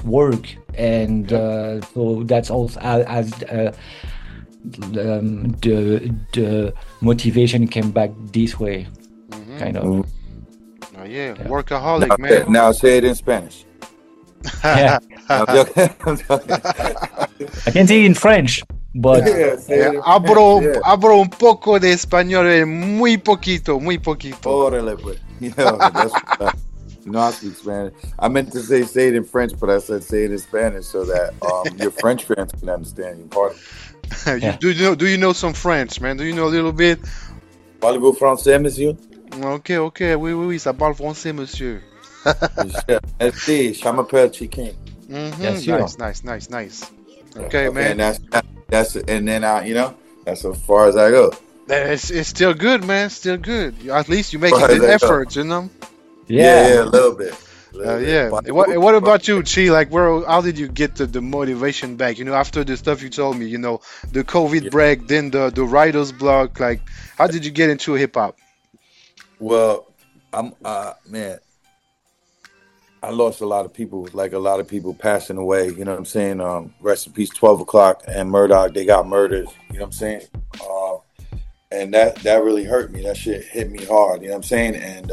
work, and so that's also as the motivation came back this way, kind of. Oh, yeah, workaholic, man. Now say it in Spanish. Yeah, I'm joking. I'm joking. I can say it in French, but Yeah, say it in Abro, Spanish, yeah. abro un poco de español, muy poquito, muy poquito. Órale, pues. Yeah, that's I speak Spanish. I meant to say it in French, but I said say it in Spanish so that your French fans can understand you. Pardon. Yeah. Do you know some French, man? Do you know a little bit? Parlez-vous français, monsieur? Ok, oui, ça parle français, monsieur. Merci, je m'appelle Chicken. Bien sûr. Nice. Okay, man. And that's and then that's as far as I go. It's still good, man. Still good. At least you making Far as the I go. effort, you know. Yeah, a little bit. Yeah. What about you, Chi? Like, how did you get the motivation back? You know, after the stuff you told me, you know, the COVID break, then the writer's block. Like, how did you get into hip hop? Well, I'm man, I lost a lot of people, like a lot of people passing away, you know what I'm saying? Rest in peace, 12 o'clock and Murdoch, they got murdered, you know what I'm saying? And that really hurt me. That shit hit me hard, you know what I'm saying? And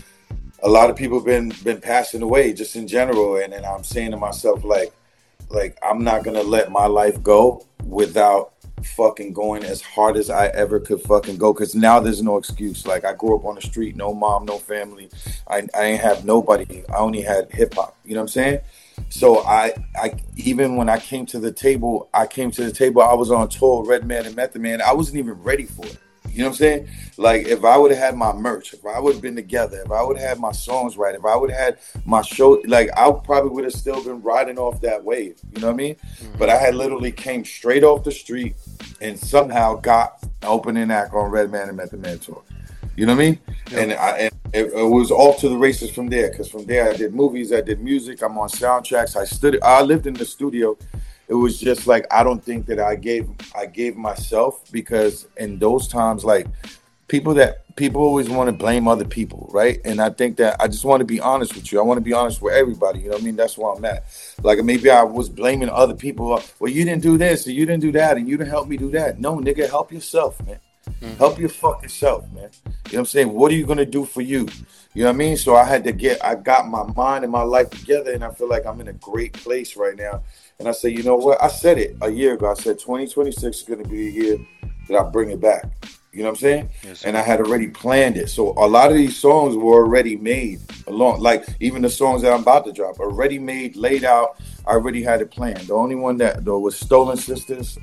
a lot of people been passing away just in general. And then I'm saying to myself, like I'm not gonna let my life go without fucking going as hard as I ever could fucking go, because now there's no excuse. Like, I grew up on the street, no mom, no family. I ain't have nobody. I only had hip hop. You know what I'm saying? So I even when I came to the table, I was on tour, Redman and Method Man. I wasn't even ready for it. You know what I'm saying? Like, if I would have had my merch, if I would have been together, if I would have had my songs right, if I would have had my show, like, I probably would have still been riding off that wave. You know what I mean? But I had literally came straight off the street and somehow got an opening act on Redman and Method Man tour. You know what I mean? Yeah. And it was all to the races from there. Because from there, I did movies, I did music, I'm on soundtracks. I lived in the studio. It was just like, I don't think that I gave myself, because in those times, like, people always want to blame other people, right? And I think that I just want to be honest with you. I want to be honest with everybody. You know what I mean? That's where I'm at. Like, maybe I was blaming other people. Well, you didn't do this, or you didn't do that, and you didn't help me do that. No, nigga, help yourself, man. Help your fucking self, man. You know what I'm saying? What are you gonna do for you? You know what I mean? So I got my mind and my life together, and I feel like I'm in a great place right now. And I say, you know what? I said it a year ago. I said 2026 is gonna be a year that I bring it back. You know what I'm saying? Yes, and I had already planned it. So a lot of these songs were already made along, like even the songs that I'm about to drop, already made, laid out. I already had it planned. The only one that though was Stolen Sisters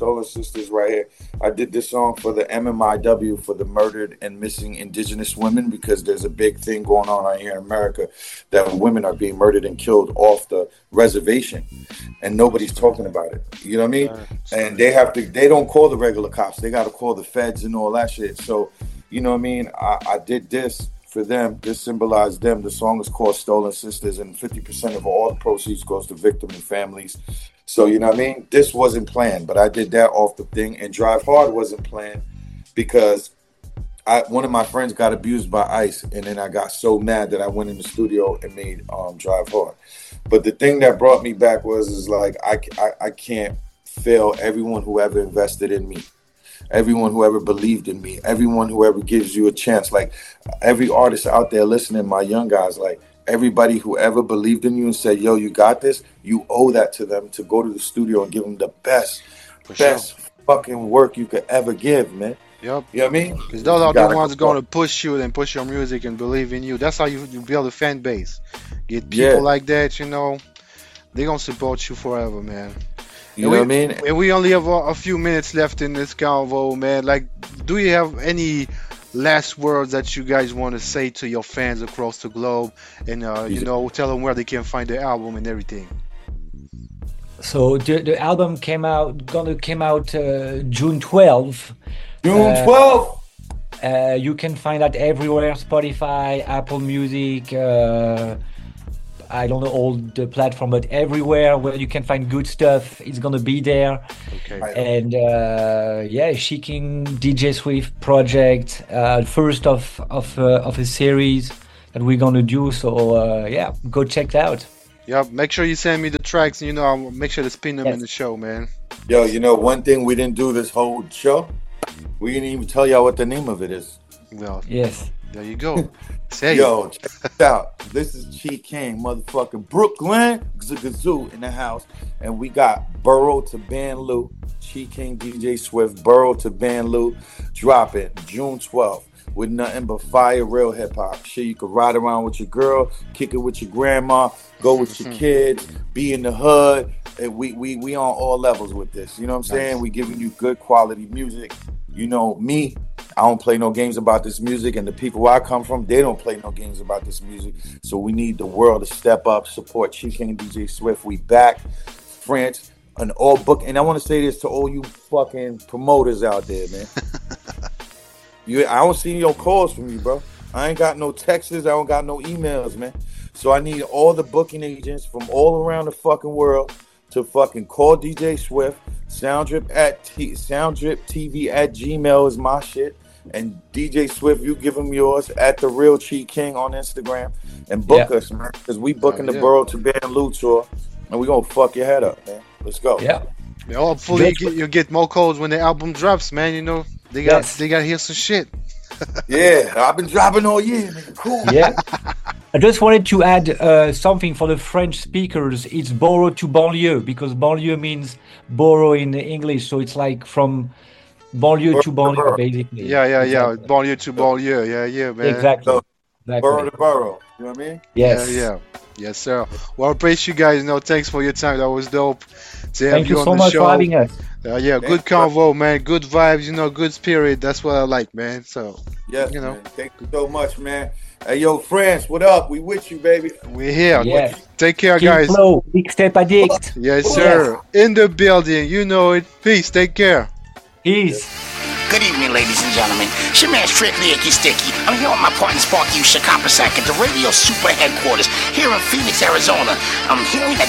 right here. I did this song for the MMIW, for the murdered and missing indigenous women, because there's a big thing going on out here in America that women are being murdered and killed off the reservation, and nobody's talking about it. You know what I mean? And they don't call the regular cops. They got to call the feds and all that shit. So, you know what I mean? I did this for them. This symbolized them. The song is called Stolen Sisters, and 50% of all the proceeds goes to victim and families. So, you know what I mean? This wasn't planned, but I did that off the thing. And Drive Hard wasn't planned because one of my friends got abused by ICE, and then I got so mad that I went in the studio and made Drive Hard. But the thing that brought me back is like, I can't fail everyone who ever invested in me. Everyone who ever believed in me, everyone who ever gives you a chance, like every artist out there listening, my young guys, like everybody who ever believed in you and said, yo, you got this, you owe that to them, to go to the studio and give them the best fucking work you could ever give, man. Yep. You know what I mean? Because those are the ones going to push you and push your music and believe in you. That's how you build a fan base. Get people like that, you know, they're going to support you forever, man. You know what I mean? And we only have a few minutes left in this convo, man. Like, do you have any last words that you guys want to say to your fans across the globe, and you know, tell them where they can find the album and everything? So the album came out June 12th. June 12th. You can find that everywhere: Spotify, Apple Music. I don't know all the platform, but everywhere where you can find good stuff, it's gonna be there. Okay. And Shaking DJ Swift project, first of a series that we're gonna do. So go check it out. Yep. Make sure you send me the tracks, and I'll make sure to spin them in Yes. the show, man. Yo, you know one thing we didn't do this whole show? We didn't even tell y'all what the name of it is. Well, Yes. there you go. Say it. Yo, check this out. This is Chi King, motherfucking Brooklyn Zoo in the house. And we got Borough to Banlieue, Chi King DJ Swift, Borough to Banlieue. Drop it June 12th with nothing but fire, real hip hop. Shit, you could ride around with your girl, kick it with your grandma, go with your kids, be in the hood. And we on all levels with this. You know what I'm saying? We giving you good quality music. You know me, I don't play no games about this music, and the people where I come from, they don't play no games about this music. So we need the world to step up, support Chi King and DJ Swift. We back, France, an all book. And I want to say this to all you fucking promoters out there, man. I don't see no calls from you, bro. I ain't got no texts. I don't got no emails, man. So I need all the booking agents from all around the fucking world to fucking call DJ Swift. SoundDripTV@gmail is my shit. And DJ Swift, you give him yours at The Real Chi King on Instagram. And book us, man. Because we booking the Borough to Banlieue tour. And we going to fuck your head up, man. Let's go. Yeah. Yeah, hopefully you'll get more codes when the album drops, man. They got to hear some shit. Yeah, I've been dropping all year, nigga. Cool. Yeah. I just wanted to add something for the French speakers. It's borough to banlieue because banlieue means borough in English. So it's like from banlieue to banlieue, basically. Yeah. Exactly. Banlieue to banlieue. Yeah, man. Exactly. So, borough to borough. You know what I mean? Yes. Yeah. Yes, sir. Well, I appreciate you guys. Thanks for your time. That was dope. Thank you so much for having us. Good convo, man. Good vibes, good spirit. That's what I like, man. So, yes, man. Thank you so much, man. Hey, yo, France, what up? We with you, baby. We're here. Yes. Take care, King guys. Flow, Big Step Addict. Yes, sir. In the building. You know it. Peace. Take care. Peace. Good evening, ladies and gentlemen. It's your man Strictly Icky Sticky. I'm here with my partner Sparky Shakapasak at the Radio Super Headquarters here in Phoenix, Arizona. I'm hearing that